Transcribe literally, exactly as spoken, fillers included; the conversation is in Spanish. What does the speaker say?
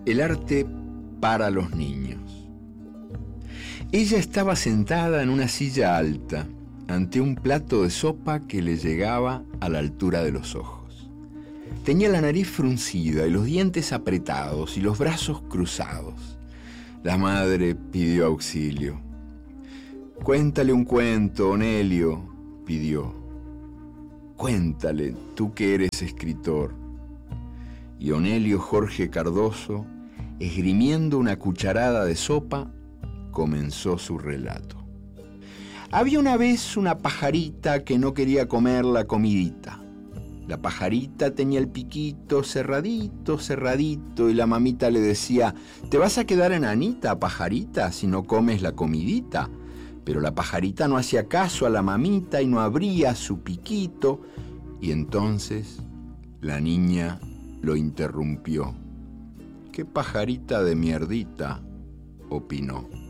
El arte para los niños. Ella estaba sentada en una silla alta, ante un plato de sopa que le llegaba a la altura de los ojos. Tenía la nariz fruncida y los dientes apretados y los brazos cruzados. La madre pidió auxilio. «Cuéntale un cuento, Onelio», pidió. «Cuéntale, tú que eres escritor». Y Onelio Jorge Cardoso, esgrimiendo una cucharada de sopa, comenzó su relato. Había una vez una pajarita que no quería comer la comidita. La pajarita tenía el piquito cerradito, cerradito, y la mamita le decía: «Te vas a quedar enanita, pajarita, si no comes la comidita». Pero la pajarita no hacía caso a la mamita y no abría su piquito, y entonces la niña lo interrumpió. «¡Qué pajarita de mierdita!», opinó.